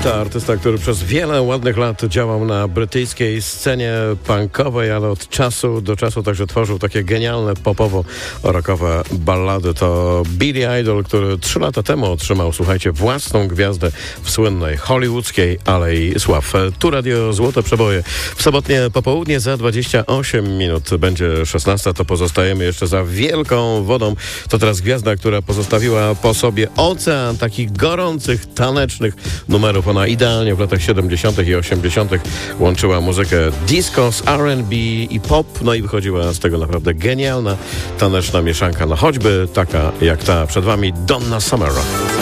To artysta, który przez wiele ładnych lat działał na brytyjskiej scenie punkowej, ale od czasu do czasu także tworzył takie genialne popowo-rockowe ballady. To Billy Idol, który 3 lata temu otrzymał, słuchajcie, własną gwiazdę w słynnej hollywoodzkiej Alei Sław. Tu Radio Złote Przeboje. W sobotnie popołudnie za 28 minut będzie 16. To pozostajemy jeszcze za wielką wodą. To teraz gwiazda, która pozostawiła po sobie ocean takich gorących, tanecznych numerów. Ona idealnie w latach 70. i 80. łączyła muzykę disco z R&B i pop, no i wychodziła z tego naprawdę genialna, taneczna mieszanka, no choćby taka jak ta przed wami Donna Summer.